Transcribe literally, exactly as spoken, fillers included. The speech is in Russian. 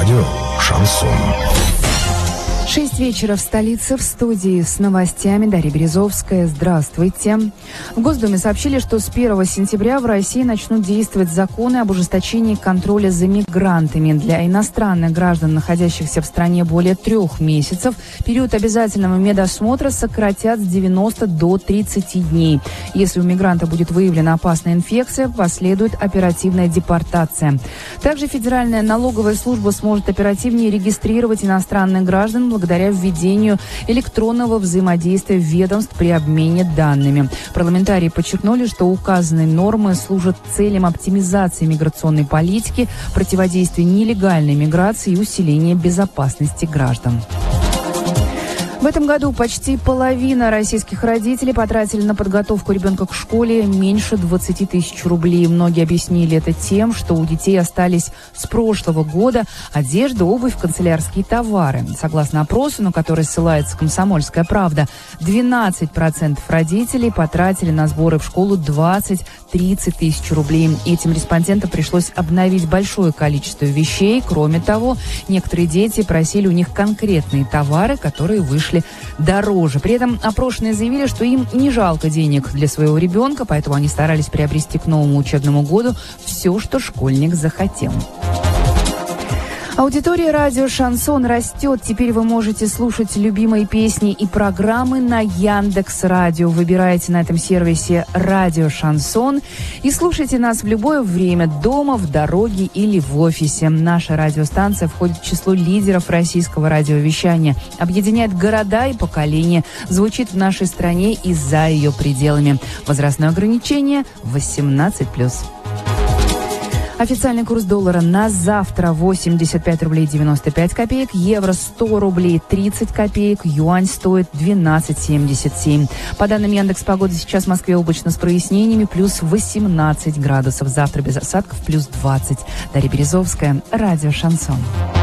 Радио «Шансон». Шесть вечера в столице, в студии с новостями Дарья Березовская. Здравствуйте. В Госдуме сообщили, что с первого сентября в России начнут действовать законы об ужесточении контроля за мигрантами. Для иностранных граждан, находящихся в стране более трех месяцев, период обязательного медосмотра сократят с девяноста до тридцати дней. Если у мигранта будет выявлена опасная инфекция, последует оперативная депортация. Также Федеральная налоговая служба сможет оперативнее регистрировать иностранных граждан благодаря введению электронного взаимодействия ведомств при обмене данными. Парламентарии подчеркнули, что указанные нормы служат целям оптимизации миграционной политики, противодействия нелегальной миграции и усиления безопасности граждан. В этом году почти половина российских родителей потратили на подготовку ребенка к школе меньше двадцати тысяч рублей. Многие объяснили это тем, что у детей остались с прошлого года одежда, обувь, канцелярские товары. Согласно опросу, на который ссылается «Комсомольская правда», двенадцать процентов родителей потратили на сборы в школу двадцать-тридцать тысяч рублей. Этим респондентам пришлось обновить большое количество вещей. Кроме того, некоторые дети просили у них конкретные товары, которые вышли дороже. При этом опрошенные заявили, что им не жалко денег для своего ребенка, поэтому они старались приобрести к новому учебному году все, что школьник захотел. Аудитория радио «Шансон» растет. Теперь вы можете слушать любимые песни и программы на Яндекс.Радио. Выбирайте на этом сервисе «Радио Шансон» и слушайте нас в любое время, дома, в дороге или в офисе. Наша радиостанция входит в число лидеров российского радиовещания, объединяет города и поколения, звучит в нашей стране и за ее пределами. Возрастное ограничение восемнадцать плюс. Официальный курс доллара на завтра восемьдесят пять рублей девяносто пять копеек, евро сто рублей тридцать копеек, юань стоит двенадцать семьдесят семь. По данным Яндекс.Погоды, сейчас в Москве облачно с прояснениями, плюс восемнадцать градусов. Завтра без осадков, плюс двадцать. Дарья Березовская, радио «Шансон».